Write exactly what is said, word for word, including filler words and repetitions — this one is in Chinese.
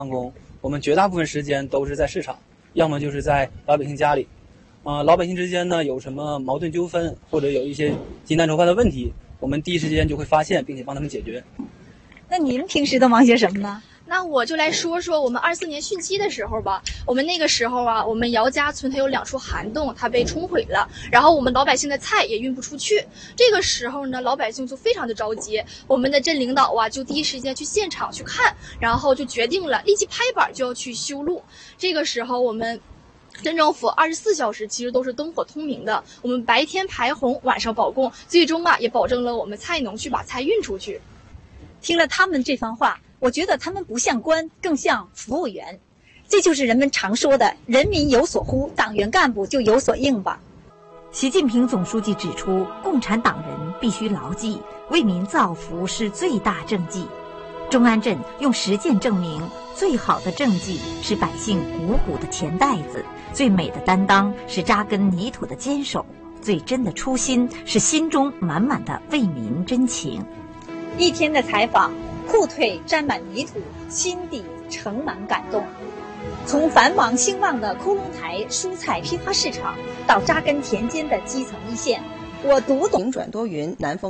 办公，我们绝大部分时间都是在市场，要么就是在老百姓家里。呃，老百姓之间呢有什么矛盾纠纷，或者有一些急难愁烦的问题，我们第一时间就会发现，并且帮他们解决。 那您平时都忙些什么呢？ 那我就来说说我们二四年汛期的时候吧。我们那个时候啊，我们姚家村它有两处涵洞，它被冲毁了，然后我们老百姓的菜也运不出去。这个时候呢，老百姓就非常的着急。我们的镇领导啊，就第一时间去现场去看，然后就决定了立即拍板就要去修路。这个时候我们镇政府二十四小时其实都是灯火通明的，我们白天排洪，晚上保供，最终啊也保证了我们菜农去把菜运出去。 听了他们这番话，我觉得他们不像官，更像服务员。这就是人们常说的“人民有所呼，党员干部就有所应”吧。 习近平总书记指出，共产党人必须牢记，为民造福是最大政绩。中安镇用实践证明，最好的政绩是百姓鼓鼓的钱袋子，最美的担当是扎根泥土的坚守，最真的初心是心中满满的为民真情。 一天的采访，裤腿沾满泥土，心底盛满感动。从繁忙兴旺的窟窿台蔬菜批发市场，到扎根田间的基层一线，我读懂。 晴转多云，南风。